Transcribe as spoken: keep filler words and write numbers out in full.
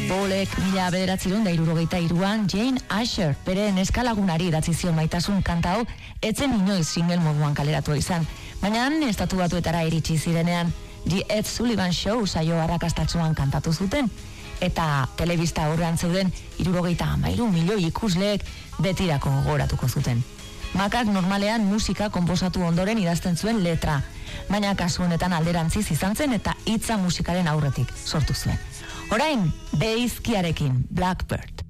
Bolek mila bederatzirun da irurogeita iruan Jane Asher bere neskalagunari idatzi zion maitasun kanta hau etzen inoiz single moduan kaleratua izan, baina estatu batuetara iritsi zirenean The Ed Sullivan Show saio arrakastatsuan kantatu zuten, eta telebista aurrean zeuden irurogeita hamairu milioi ikusleek betirako gogoratuko zuten. Makak normalean musika konposatu ondoren idazten zuen letra, baina kasu honetan alderantziz izan zen eta hitza musikaren aurretik sortu zuen. Orain, beizkiarekin, Blackbird.